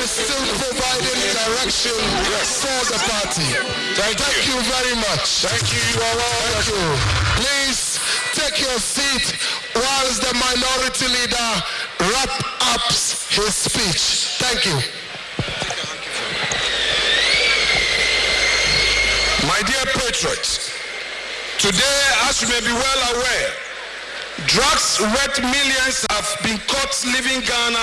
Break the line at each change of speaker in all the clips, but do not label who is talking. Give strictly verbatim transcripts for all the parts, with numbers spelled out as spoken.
is still providing direction for the party.
Thank,
Thank you. you very much.
Thank you. You are welcome.
Thank you. Please take your seat whilst the minority leader wraps up his speech. Thank you.
My dear patriots, today, as you may be well aware, drugs-wet millions have been caught leaving Ghana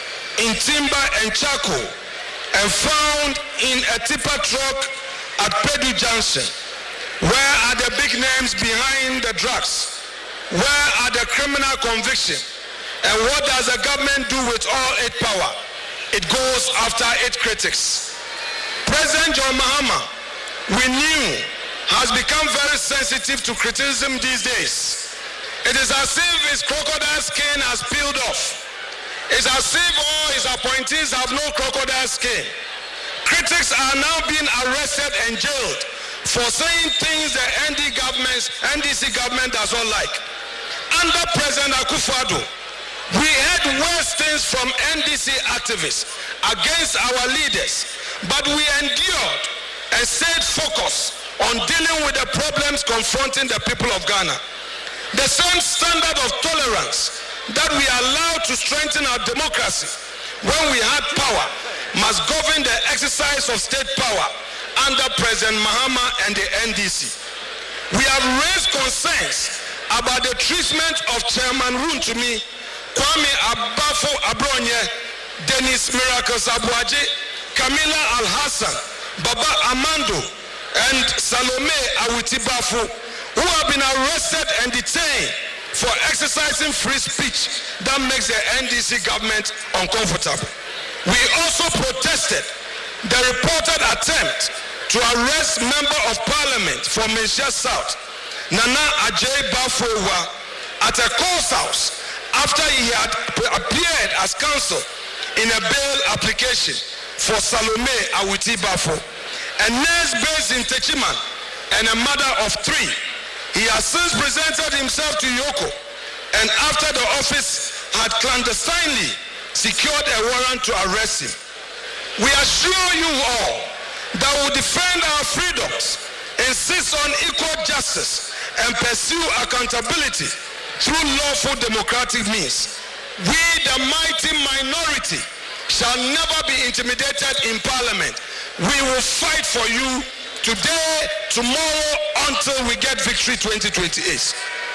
in timber and charcoal and found in a tipper truck at Pedu Junction. Where are the big names behind the drugs? Where are the criminal convictions? And what does the government do with all its power? It goes after its critics. President John Mahama, we knew, has become very sensitive to criticism these days. It is as if his crocodile skin has peeled off. It's as if all his appointees have no crocodile skin. Critics are now being arrested and jailed for saying things the N D government, N D C government does not like. Under President Akufo-Addo, we heard worse things from N D C activists against our leaders, but we endured and stayed focused on dealing with the problems confronting the people of Ghana. The same standard of tolerance that we allowed to strengthen our democracy when we had power must govern the exercise of state power under President Mahama and the N D C. We have raised concerns about the treatment of Chairman Runtumi, Kwame Abafo Abronye, Dennis Miracles Abuaje, Camilla Al-Hassan, Baba Amando, and Salome Awiti-Bafo, who have been arrested and detained for exercising free speech that makes the N D C government uncomfortable. We also protested the reported attempt to arrest Member of Parliament from Malaysia South, Nana Ajay Bafowa, at a court house after he had appeared as counsel in a bail application for Salome Awiti-Bafo, a nurse based in Techiman and a mother of three. He has since presented himself to Yoko, and after the office had clandestinely secured a warrant to arrest him. We assure you all that we will defend our freedoms, insist on equal justice, and pursue accountability through lawful democratic means. We, the mighty minority, shall never be intimidated in Parliament. We will fight for you today, tomorrow, until we get victory twenty twenty-eight.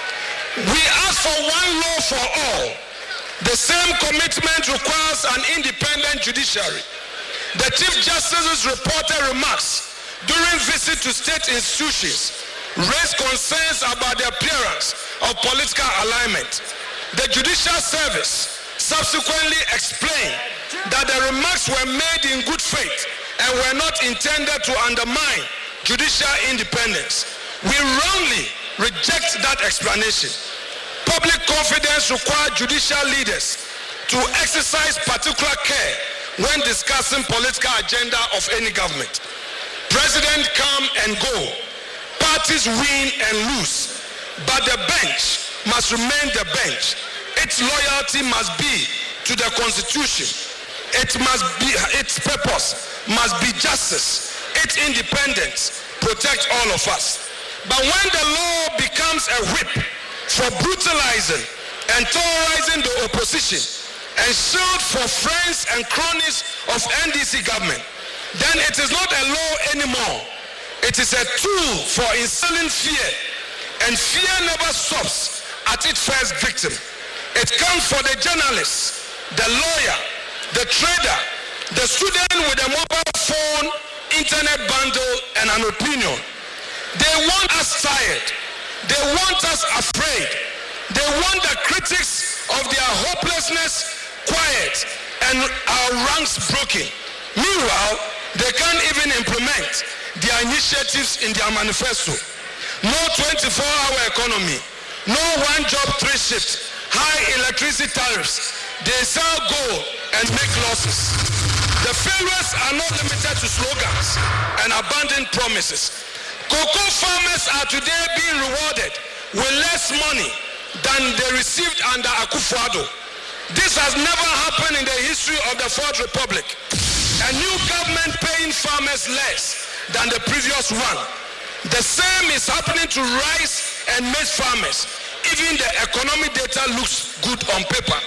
We ask for one law for all. The same commitment requires an independent judiciary. The Chief Justice's reported remarks during visit to state institutions raised concerns about the appearance of political alignment. The Judicial Service subsequently explained that the remarks were made in good faith and were not intended to undermine judicial independence. We roundly reject that explanation. Public confidence requires judicial leaders to exercise particular care when discussing political agenda of any government. Presidents come and go, parties win and lose, but the bench must remain the bench. Its loyalty must be to the Constitution. It must be, its purpose must be justice. Its independence protects all of us. But when the law becomes a whip for brutalizing and terrorizing the opposition and shield for friends and cronies of N D C government, then it is not a law anymore. It is a tool for instilling fear, and fear never stops at its first victim. It comes for the journalist, the lawyer, the trader, the student with a mobile phone, internet bundle, and an opinion. They want us tired. They want us afraid. They want the critics of their hopelessness quiet and our ranks broken. Meanwhile, they can't even implement their initiatives in their manifesto. No twenty-four hour economy, no one job, three shifts, high electricity tariffs. They sell gold and make losses. The failures are not limited to slogans and abandoned promises. Cocoa farmers are today being rewarded with less money than they received under Akufo-Addo. This has never happened in the history of the Fourth Republic. A new government paying farmers less than the previous one. The same is happening to rice and maize farmers. Even the economic data looks good on paper.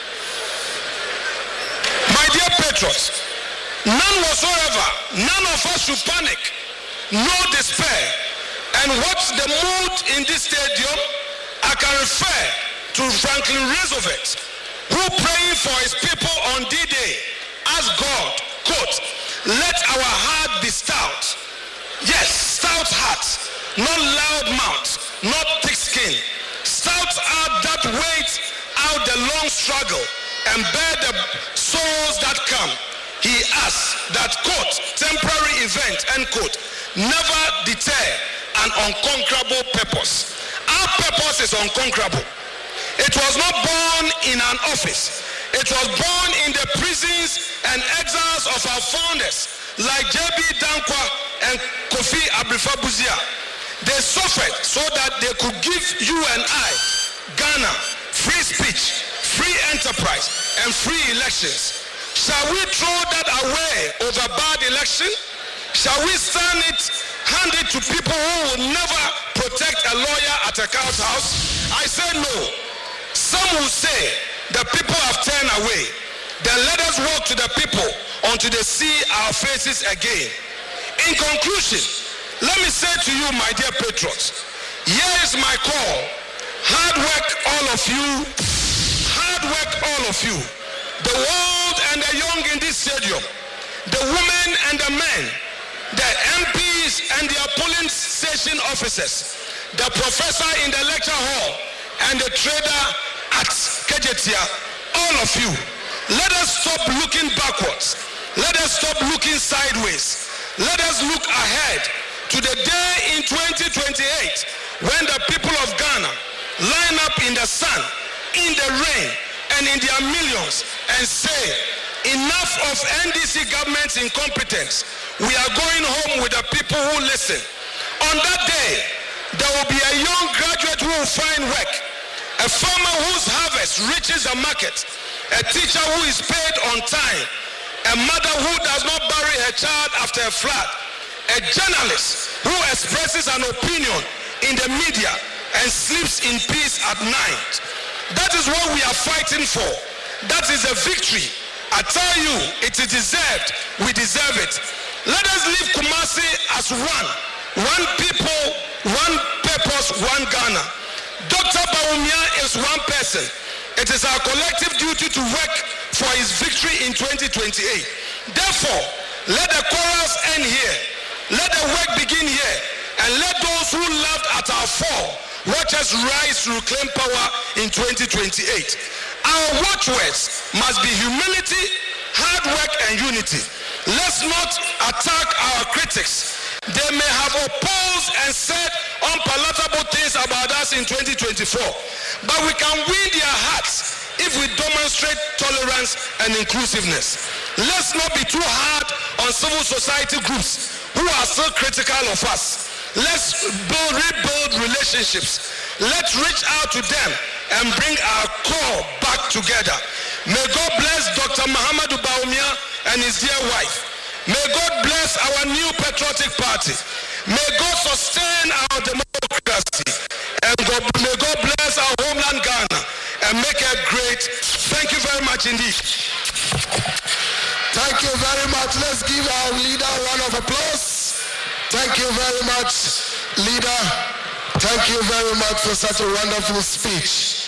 My dear patrons, none whatsoever, none of us should panic, no despair. And what's the mood in this stadium? I can refer to Franklin Roosevelt, who praying for his people on D-Day asked God, quote, let our heart be stout. Yes, stout heart, not loud mouth, not thick skin. Stout heart that wait out the long struggle and bear the sorrows that come. He asked that, quote, temporary event, end quote, never deter an unconquerable purpose. Our purpose is unconquerable. It was not born in an office. It was born in the prisons and exiles of our founders like J B Dankwa and Kofi Abrifabuzia. They suffered so that they could give you and I, Ghana, free speech, free enterprise, and free elections. Shall we throw that away over bad election? Shall we stand it, hand it to people who will never protect a lawyer at a court house? I say no. Some will say the people have turned away. Then let us walk to the people until they see our faces again. In conclusion, let me say to you, my dear patrons, here is my call. Hard work, all of you. Hard work, all of you. The old and the young in this stadium, the women and the men, the M Ps and their polling station officers, the professor in the lecture hall, and the trader at Kejetia, all of you, let us stop looking backwards. Let us stop looking sideways. Let us look ahead to the day in twenty twenty-eight when the people of Ghana line up in the sun, in the rain, and in their millions and say, enough of N D C government's incompetence. We are going home with the people who listen. On that day, there will be a young graduate who will find work, a farmer whose harvest reaches the market, a teacher who is paid on time, a mother who does not bury her child after a flood, a journalist who expresses an opinion in the media and sleeps in peace at night. That is what we are fighting for. That is a victory. I tell you, it is deserved. We deserve it. Let us leave Kumasi as one. One people, one purpose, one Ghana. Doctor Bawumia is one person. It is our collective duty to work for his victory in twenty twenty-eight. Therefore, let the quarrels end here. Let the work begin here. And let those who laughed at our fall watch us rise to reclaim power in twenty twenty-eight. Our watchwords must be humility, hard work, and unity. Let's not attack our critics. They may have opposed and said unpalatable things about us in twenty twenty-four, but we can win their hearts if we demonstrate tolerance and inclusiveness. Let's not be too hard on civil society groups who are still critical of us. Let's build, rebuild relationships. Let's reach out to them and bring our core back together. May God bless Doctor Mahamudu Bawumia and his dear wife. May God bless our new patriotic party. May God sustain our democracy. And God, may God bless our homeland Ghana and make it great. Thank you very much indeed.
Thank you very much. Let's give our leader a round of applause. Thank you very much, leader. Thank you very much for such a wonderful speech.